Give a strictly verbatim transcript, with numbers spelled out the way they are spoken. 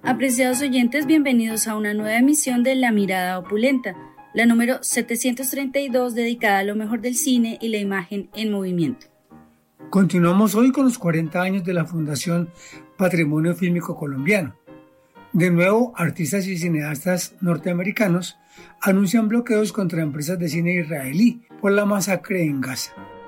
Apreciados oyentes, bienvenidos a una nueva emisión de La Mirada Opulenta, la número setecientos treinta y dos, dedicada a lo mejor del cine y la imagen en movimiento. Continuamos hoy con los cuarenta años de la Fundación Patrimonio Fílmico Colombiano. De nuevo, artistas y cineastas norteamericanos anuncian bloqueos contra empresas de cine israelí por la masacre en Gaza.